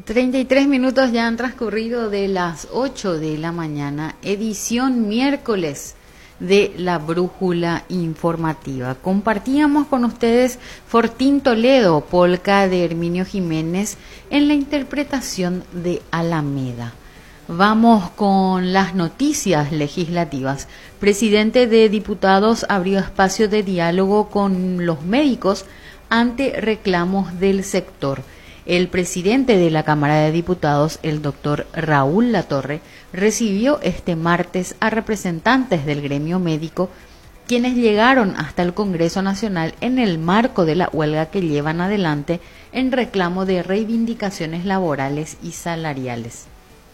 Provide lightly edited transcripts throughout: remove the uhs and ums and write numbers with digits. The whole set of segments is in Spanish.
33 minutos ya han transcurrido de las 8 de la mañana, edición miércoles de la Brújula Informativa. Compartíamos con ustedes Fortín Toledo, polca de Herminio Jiménez, en la interpretación de Alameda. Vamos con las noticias legislativas. Presidente de Diputados abrió espacio de diálogo con los médicos ante reclamos del sector. El presidente de la Cámara de Diputados, el doctor Raúl Latorre, recibió este martes a representantes del gremio médico, quienes llegaron hasta el Congreso Nacional en el marco de la huelga que llevan adelante en reclamo de reivindicaciones laborales y salariales.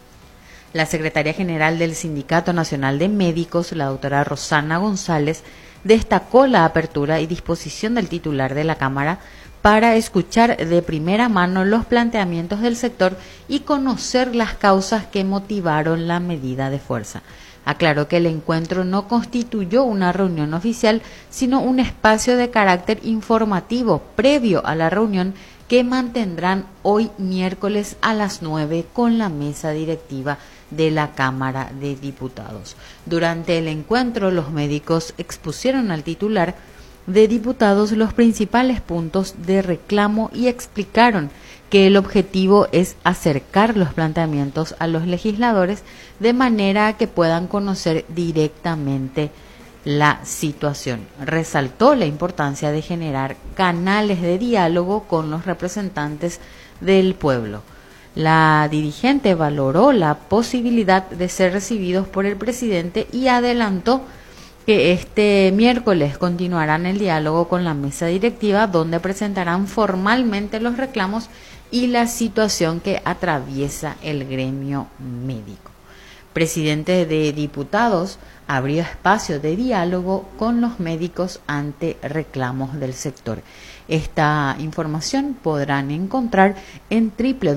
La secretaria general del Sindicato Nacional de Médicos, la doctora Rosana González, destacó la apertura y disposición del titular de la Cámara para escuchar de primera mano los planteamientos del sector y conocer las causas que motivaron la medida de fuerza. Aclaró que el encuentro no constituyó una reunión oficial, sino un espacio de carácter informativo previo a la reunión que mantendrán hoy miércoles a las 9 con la mesa directiva de la Cámara de Diputados. Durante el encuentro, los médicos expusieron al titular de Diputados los principales puntos de reclamo y explicaron que el objetivo es acercar los planteamientos a los legisladores de manera que puedan conocer directamente la situación. Resaltó la importancia de generar canales de diálogo con los representantes del pueblo. La dirigente valoró la posibilidad de ser recibidos por el presidente y adelantó que este miércoles continuarán el diálogo con la mesa directiva, donde presentarán formalmente los reclamos y la situación que atraviesa el gremio médico. Presidente de Diputados abrió espacio de diálogo con los médicos ante reclamos del sector. Esta información podrán encontrar en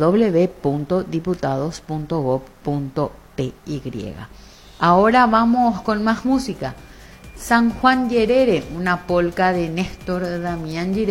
www.diputados.gov.py. Ahora vamos con más música. San Juan Yerere, una polca de Néstor Damián Giré.